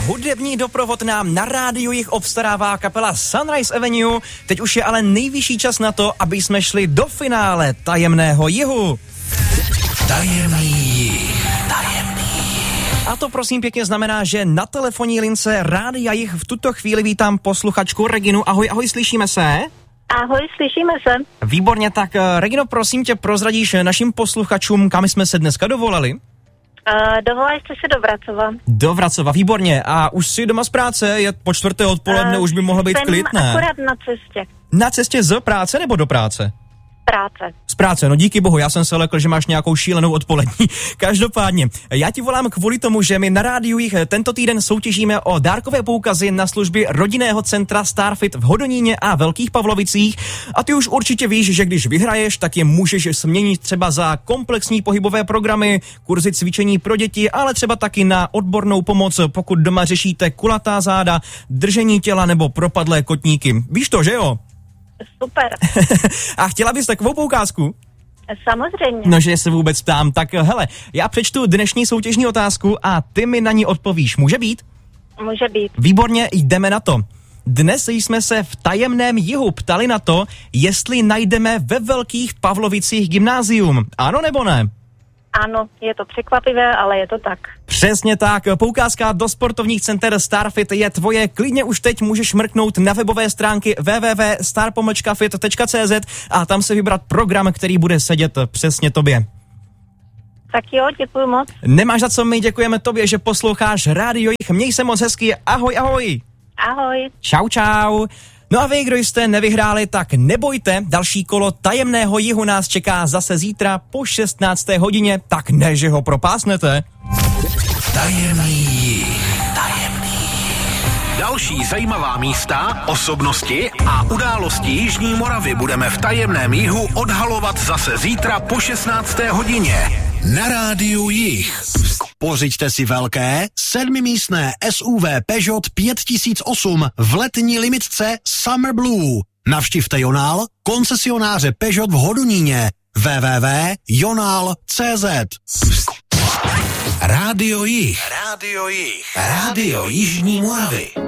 hudební doprovod nám na rádiu jich obstarává kapela Sunrise Avenue. Teď už je ale nejvyšší čas na to, aby jsme šli do finále Tajemného jihu. Tajemný jih. A to prosím pěkně znamená, že na telefonní lince Rádia Jich v tuto chvíli vítám posluchačku Reginu. Ahoj, slyšíme se? Ahoj, slyšíme se. Výborně, tak Regino, prosím tě, prozradíš našim posluchačům, kam jsme se dneska dovolali? Dovolali jste se do Vracova. Do Vracova, výborně. A už jsi doma z práce? Je po 4. odpoledne, už by mohlo být klid, ne? Akorát na cestě. Na cestě z práce nebo do práce? Práce. Z práce, no díky bohu, já jsem se lekl, že máš nějakou šílenou odpolední. Každopádně, já ti volám kvůli tomu, že my na rádiu jich tento týden soutěžíme o dárkové poukazy na služby rodinného centra Starfit v Hodoníně a Velkých Pavlovicích. A ty už určitě víš, že když vyhraješ, tak je můžeš směnit třeba za komplexní pohybové programy, kurzy cvičení pro děti, ale třeba taky na odbornou pomoc, pokud doma řešíte kulatá záda, držení těla nebo propadlé kotníky. Víš to, že jo? Super. A chtěla bys takovou poukázku? Samozřejmě. No, že se vůbec ptám. Tak hele, já přečtu dnešní soutěžní otázku a ty mi na ní odpovíš. Může být? Může být. Výborně, jdeme na to. Dnes jsme se v Tajemném jihu ptali na to, jestli najdeme ve Velkých Pavlovicích gymnázium. Ano nebo ne? Ano, je to překvapivé, ale je to tak. Přesně tak, poukázka do sportovních center Starfit je tvoje, klidně už teď můžeš mrknout na webové stránky www.star-fit.cz a tam se vybrat program, který bude sedět přesně tobě. Tak jo, děkuji moc. Nemáš za co, my děkujeme tobě, že posloucháš Rádio Jich, měj se moc hezky, ahoj. Ahoj. Čau. No a vy, kdo jste nevyhráli, tak nebojte, další kolo Tajemného jihu nás čeká zase zítra po 16. hodině, tak ne, že ho propásnete. Tajemný jih. Další zajímavá místa, osobnosti a události Jižní Moravy budeme v Tajemném jihu odhalovat zase zítra po 16. hodině. Na rádiu Jich. Pořiďte si velké 7místné SUV Peugeot 5008 v letní limitce Summer Blue. Navštivte Jonál, koncesionáře Peugeot v Hodoníně. www.jonal.cz. Rádio Jich. Rádio Jižní Moravy.